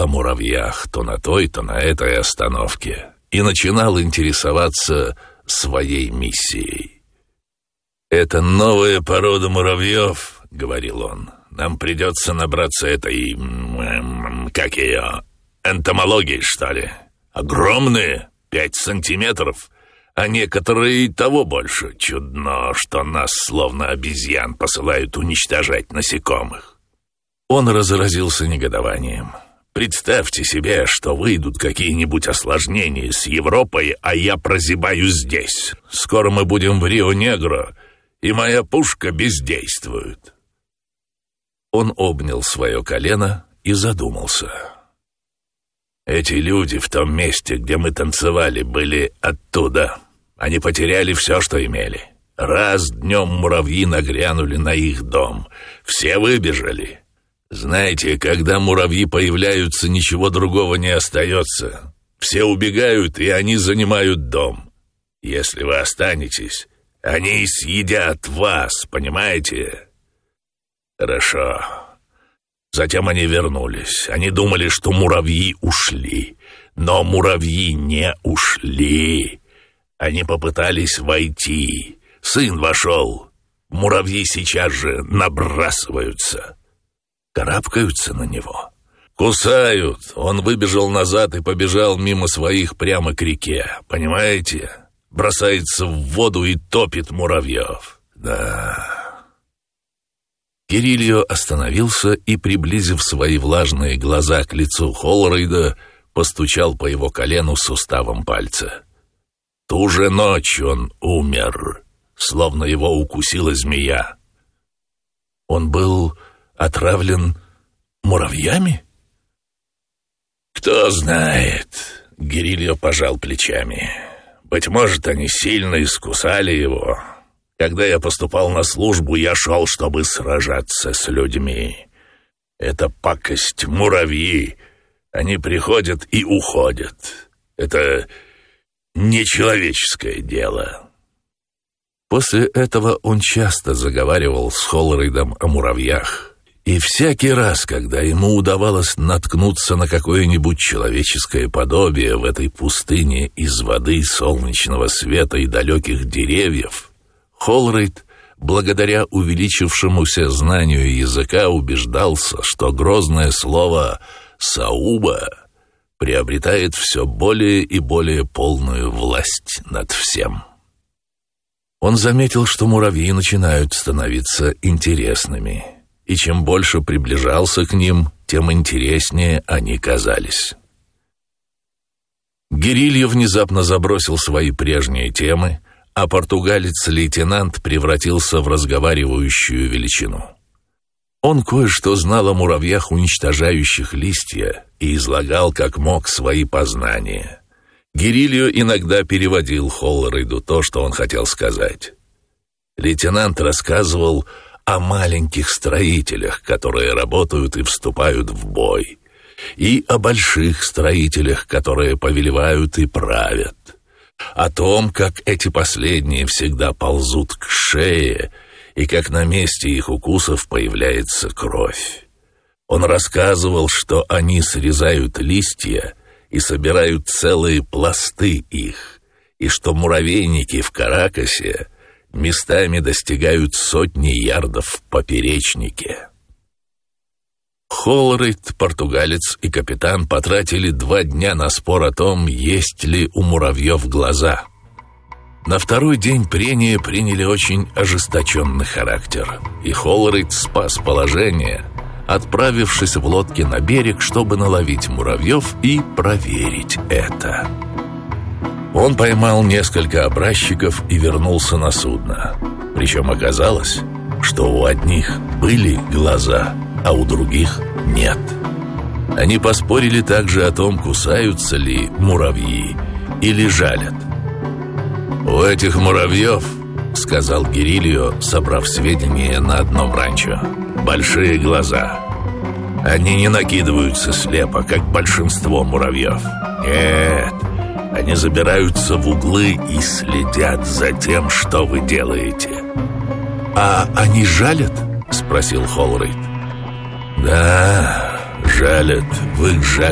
о муравьях то на той, то на этой остановке и начинал интересоваться своей миссией. «Это новая порода муравьев», — говорил он. «Нам придется набраться этой... как ее... энтомологии, что ли? Огромные, 5 сантиметров, а некоторые и того больше. Чудно, что нас, словно обезьян, посылают уничтожать насекомых». Он разразился негодованием. «Представьте себе, что выйдут какие-нибудь осложнения с Европой, а я прозябаю здесь. Скоро мы будем в Рио-Негро, и моя пушка бездействует». Он обнял свое колено и задумался. «Эти люди в том месте, где мы танцевали, были оттуда. Они потеряли все, что имели. Раз днем муравьи нагрянули на их дом. Все выбежали. Знаете, когда муравьи появляются, ничего другого не остается. Все убегают, и они занимают дом. Если вы останетесь, они съедят вас, понимаете? Хорошо. Затем они вернулись. Они думали, что муравьи ушли. Но муравьи не ушли. Они попытались войти. Сын вошел. Муравьи сейчас же набрасываются. Карабкаются на него. Кусают. Он выбежал назад и побежал мимо своих прямо к реке. Понимаете? Бросается в воду и топит муравьев. Да. Кирильо остановился и, приблизив свои влажные глаза к лицу Холлорейда, постучал по его колену суставом пальца. Ту же ночь он умер, словно его укусила змея. Он был отравлен муравьями? Кто знает, Кирильо пожал плечами. Быть может, они сильно искусали его. Когда я поступал на службу, я шел, чтобы сражаться с людьми. Это пакость муравьи. Они приходят и уходят. Это нечеловеческое дело. После этого он часто заговаривал с Холлорейдом о муравьях. И всякий раз, когда ему удавалось наткнуться на какое-нибудь человеческое подобие в этой пустыне из воды, солнечного света и далеких деревьев, Холлорейд, благодаря увеличившемуся знанию языка, убеждался, что грозное слово «сауба» приобретает все более и более полную власть над всем. Он заметил, что муравьи начинают становиться интересными, и чем больше приближался к ним, тем интереснее они казались. Кирильо внезапно забросил свои прежние темы, а португалец-лейтенант превратился в разговаривающую величину. Он кое-что знал о муравьях, уничтожающих листья, и излагал как мог свои познания. Кирильо иногда переводил Холлорейду то, что он хотел сказать. Лейтенант рассказывал о маленьких строителях, которые работают и вступают в бой, и о больших строителях, которые повелевают и правят, о том, как эти последние всегда ползут к шее и как на месте их укусов появляется кровь. Он рассказывал, что они срезают листья и собирают целые пласты их, и что муравейники в Каракасе местами достигают 100 ярдов в поперечнике. Холлорейд, португалец и капитан потратили 2 дня на спор о том, есть ли у муравьев глаза. На второй день прения приняли очень ожесточенный характер, и Холлорейд спас положение, отправившись в лодке на берег, чтобы наловить муравьев и проверить это. Он поймал несколько образчиков и вернулся на судно. Причем оказалось, что у одних были глаза, а у других нет. Они поспорили также о том, кусаются ли муравьи или жалят. «У этих муравьев, — сказал Кирильо, собрав сведения на одном ранчо, — большие глаза. Они не накидываются слепо, как большинство муравьев. Нет, они забираются в углы и следят за тем, что вы делаете». «А они жалят?» — спросил Холлорейд. «Да, жалят, в их жаль